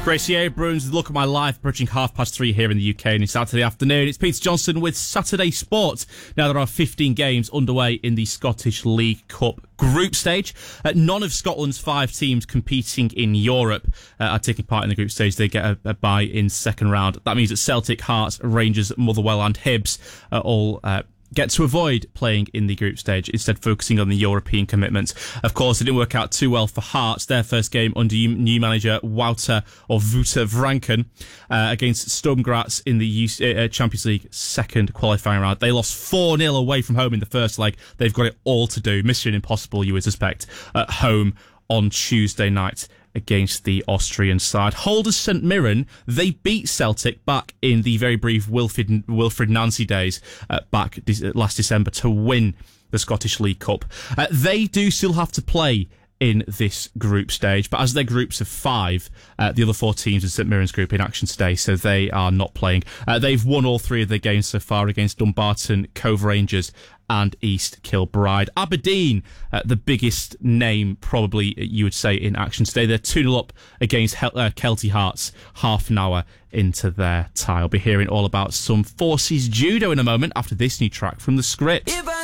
Gracie Abrams, Look at My Life, approaching 3:30 here in the UK on Saturday afternoon. It's Peter Johnson with Saturday Sport. Now there are 15 games underway in the Scottish League Cup group stage. None of Scotland's 5 teams competing in Europe are taking part in the group stage. They get a bye in second round. That means that Celtic, Hearts, Rangers, Motherwell and Hibs are all get to avoid playing in the group stage, instead focusing on the European commitments. Of course, it didn't work out too well for Hearts. Their first game under new manager Wouter Vranken against Sturm Graz in the Champions League second qualifying round. They lost 4-0 away from home in the first leg. They've got it all to do. Mission impossible, you would suspect, at home on Tuesday night against the Austrian side. Holders St Mirren, they beat Celtic back in the very brief Wilfred Nancy days back last December to win the Scottish League Cup. They do still have to play in this group stage, but as they're groups of 5, the other 4 teams in St Mirren's group in action today, so they are not playing. They've won all 3 of their games so far against Dumbarton, Cove Rangers and East Kilbride. Aberdeen, the biggest name probably you would say in action today. They're 2-0 up against Kelty Hearts half an hour into their tie. I'll be hearing all about some Forces judo in a moment after this new track from The Script.